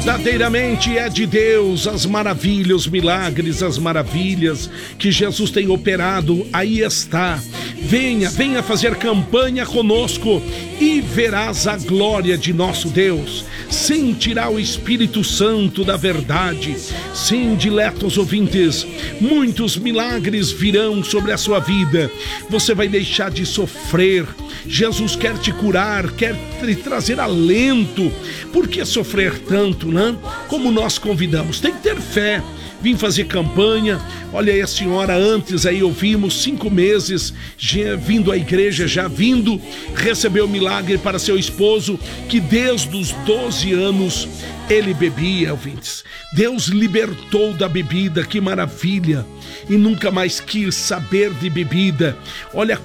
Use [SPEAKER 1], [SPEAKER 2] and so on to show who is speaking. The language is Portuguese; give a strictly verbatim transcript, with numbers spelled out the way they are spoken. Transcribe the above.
[SPEAKER 1] Verdadeiramente é de Deus as maravilhas, os milagres, as maravilhas que Jesus tem operado. Aí está. Venha, venha fazer campanha conosco e verás a glória de nosso Deus. Sentirá o Espírito Santo da verdade. Sim, diletos ouvintes, muitos milagres virão sobre a sua vida. Você vai deixar de sofrer. Jesus quer te curar, quer te trazer alento. Por que sofrer tanto, né? Como nós convidamos, tem que ter fé. Vim fazer campanha. Olha aí a senhora, antes aí ouvimos, cinco meses já vindo à igreja, já vindo, recebeu milagre para seu esposo, que desde os doze anos ele bebia, ouvintes. Deus libertou da bebida, que maravilha, e nunca mais quis saber de bebida. Olha